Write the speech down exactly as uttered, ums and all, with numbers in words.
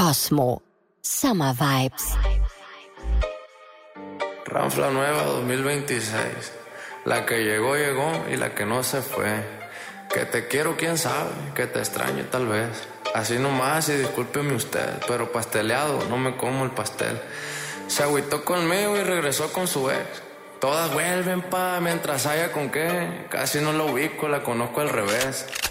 Cosmo, Summer Vibes. Ranfla nueva dos mil veintiséis. La que llegó, llegó y la que no se fue. Que te quiero, quién sabe, que te extraño tal vez. Así nomás y discúlpeme usted, pero pasteleado, no me como el pastel. Se agüitó conmigo y regresó con su ex. Todas vuelven pa' mientras haya con qué. Casi no la ubico, la conozco al revés.